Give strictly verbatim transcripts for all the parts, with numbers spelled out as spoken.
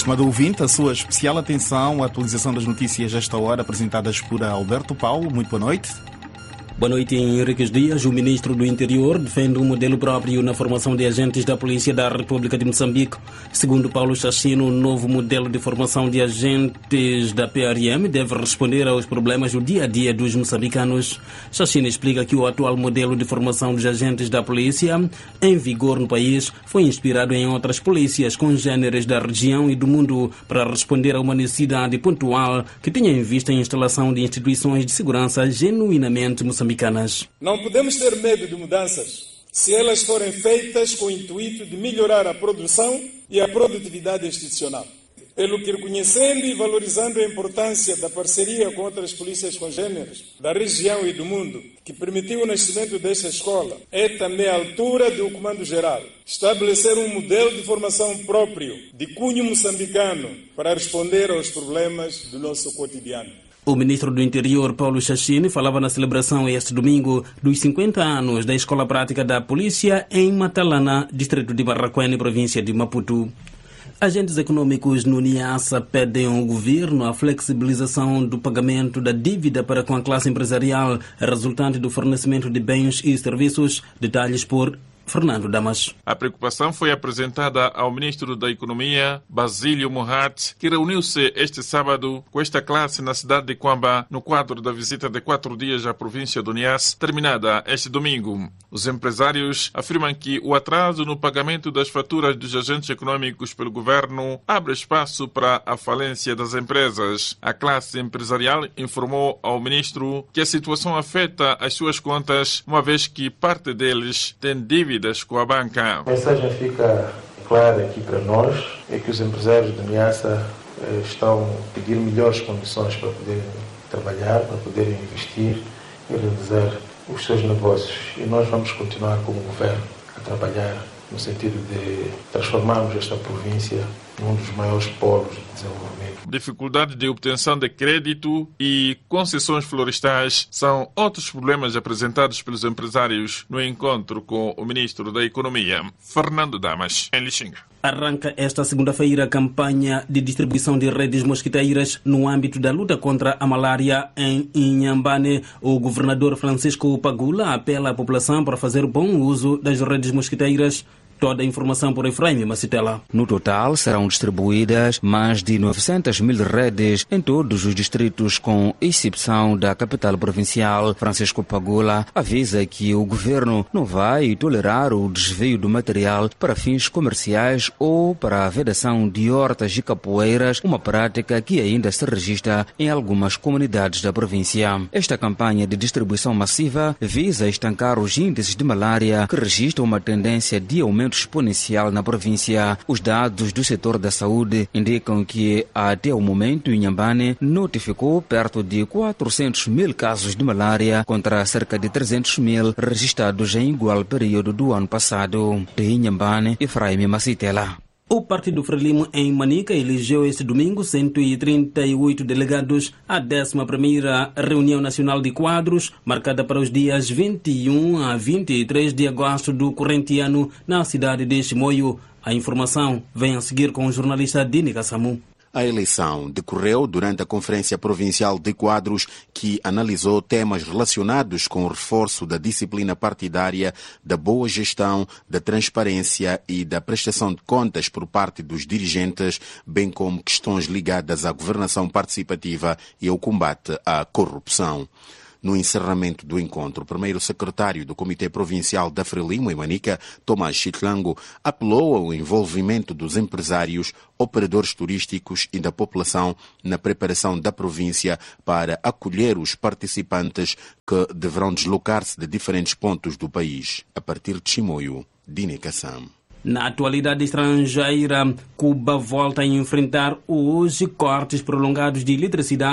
Estimado ouvinte, a sua especial atenção à atualização das notícias esta hora, apresentadas por Alberto Paulo. Muito boa noite. Boa noite. Em Henriques Dias, o ministro do Interior defende um modelo próprio na formação de agentes da Polícia da República de Moçambique. Segundo Paulo Chachino, o novo modelo de formação de agentes da P R M deve responder aos problemas do dia a dia dos moçambicanos. Chachino explica que o atual modelo de formação dos agentes da polícia, em vigor no país, foi inspirado em outras polícias congêneres da região e do mundo para responder a uma necessidade pontual que tinha em vista a instalação de instituições de segurança genuinamente moçambicanas. Não podemos ter medo de mudanças se elas forem feitas com o intuito de melhorar a produção e a produtividade institucional. Pelo que, reconhecendo e valorizando a importância da parceria com outras polícias congêneres da região e do mundo, que permitiu o nascimento desta escola, é também a altura do Comando-Geral estabelecer um modelo de formação próprio, de cunho moçambicano, para responder aos problemas do nosso cotidiano. O ministro do Interior, Paulo Chachino, falava na celebração este domingo dos cinquenta anos da Escola Prática da Polícia em Matalana, distrito de Marraquene, província de Maputo. Agentes econômicos no Niassa pedem ao governo a flexibilização do pagamento da dívida para com a classe empresarial, resultante do fornecimento de bens e serviços. Detalhes por Fernando Damas. A preocupação foi apresentada ao ministro da Economia, Basílio Mohat, que reuniu-se este sábado com esta classe na cidade de Quamba, no quadro da visita de quatro dias à província do Niassa, terminada este domingo. Os empresários afirmam que o atraso no pagamento das faturas dos agentes econômicos pelo governo abre espaço para a falência das empresas. A classe empresarial informou ao ministro que a situação afeta as suas contas, uma vez que parte deles tem dívidas com a banca. A mensagem fica clara aqui para nós, é que os empresários do Niassa eh, estão a pedir melhores condições para poderem trabalhar, para poderem investir e realizar os seus negócios. E nós vamos continuar como governo a trabalhar no sentido de transformarmos esta província num dos maiores polos de desenvolvimento. Dificuldade de obtenção de crédito e concessões florestais são outros problemas apresentados pelos empresários no encontro com o ministro da Economia, Fernando Damas, em Lixinga. Arranca esta segunda-feira a campanha de distribuição de redes mosquiteiras no âmbito da luta contra a malária em Inhambane. O governador Francisco Pagula apela à população para fazer bom uso das redes mosquiteiras. Toda a informação por Efraim Macitela. No total, serão distribuídas mais de novecentas mil redes em todos os distritos, com exceção da capital provincial. Francisco Pagula avisa que o governo não vai tolerar o desvio do material para fins comerciais ou para a vedação de hortas e capoeiras, uma prática que ainda se registra em algumas comunidades da província. Esta campanha de distribuição massiva visa estancar os índices de malária, que registram uma tendência de aumento exponencial na província. Os dados do setor da saúde indicam que até o momento Inhambane notificou perto de quatrocentos mil casos de malária contra cerca de trezentos mil registrados em igual período do ano passado. De Inhambane, Efraim Macitela. O Partido Frelimo em Manica elegeu este domingo cento e trinta e oito delegados à décima primeira Reunião Nacional de Quadros, marcada para os dias vinte e um a vinte e três de agosto do corrente ano na cidade de Chimoio. A informação vem a seguir com o jornalista Dini Kassamu. A eleição decorreu durante a Conferência Provincial de Quadros, que analisou temas relacionados com o reforço da disciplina partidária, da boa gestão, da transparência e da prestação de contas por parte dos dirigentes, bem como questões ligadas à governação participativa e ao combate à corrupção. No encerramento do encontro, o primeiro secretário do Comitê Provincial da Frelimo, em Manica, Tomás Chitlango, apelou ao envolvimento dos empresários, operadores turísticos e da população na preparação da província para acolher os participantes que deverão deslocar-se de diferentes pontos do país. A partir de Chimoio, Dini Kassam. Na atualidade estrangeira, Cuba volta a enfrentar hoje cortes prolongados de eletricidade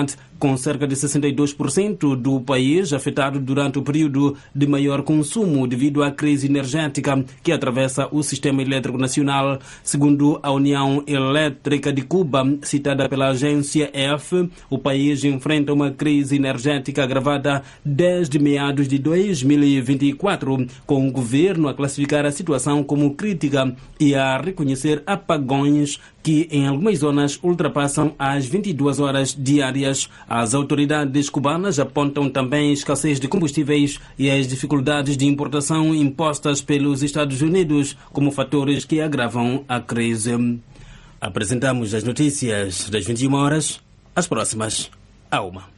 com cerca de sessenta e dois por cento do país afetado durante o período de maior consumo devido à crise energética que atravessa o sistema elétrico nacional. Segundo a União Elétrica de Cuba, citada pela agência F, o país enfrenta uma crise energética agravada desde meados de dois mil e vinte e quatro, com o governo a classificar a situação como crítica e a reconhecer apagões que em algumas zonas ultrapassam as vinte e duas horas diárias. As autoridades cubanas apontam também a escassez de combustíveis e as dificuldades de importação impostas pelos Estados Unidos como fatores que agravam a crise. Apresentamos as notícias das vinte e uma horas, as próximas, a uma.